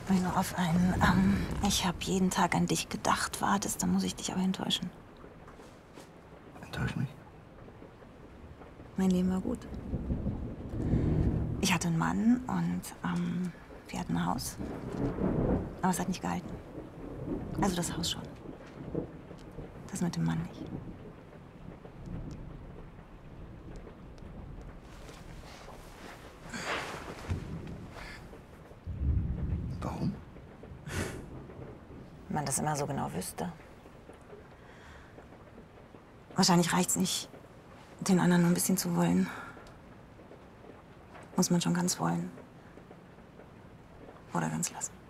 Wenn du auf einen Ich habe jeden Tag an dich gedacht wartest, dann muss ich dich aber enttäuschen. Enttäusch mich? Mein Leben war gut. Ich hatte einen Mann und wir hatten ein Haus. Aber es hat nicht gehalten. Also das Haus schon. Das mit dem Mann nicht. Warum? Wenn man das immer so genau wüsste. Wahrscheinlich reicht's nicht, den anderen nur ein bisschen zu wollen. Muss man schon ganz wollen. Oder ganz lassen.